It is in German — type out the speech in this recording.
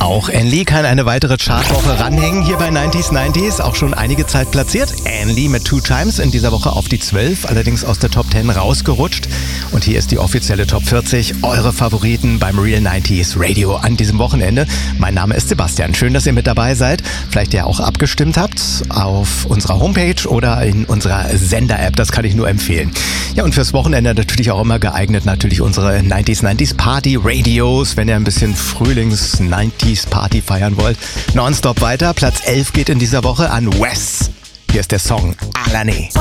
Auch Anne Lee kann eine weitere Chartwoche ranhängen hier bei 90s, auch schon einige Zeit platziert. Anne Lee mit Two Times in dieser Woche auf die 12, allerdings aus der Top 10 rausgerutscht. Und hier ist die offizielle Top 40, eure Favoriten beim Real 90s Radio an diesem Wochenende. Mein Name ist Sebastian, schön, dass ihr mit dabei seid. Vielleicht ihr auch abgestimmt habt auf unserer Homepage oder in unserer Sender-App, das kann ich nur empfehlen. Ja, und fürs Wochenende natürlich auch immer geeignet, natürlich unsere 90s Party Radios, wenn ihr ein bisschen Frühlings-90s Party feiern wollt. Nonstop weiter, Platz 11 geht in dieser Woche an Wes. Hier ist der Song Alani.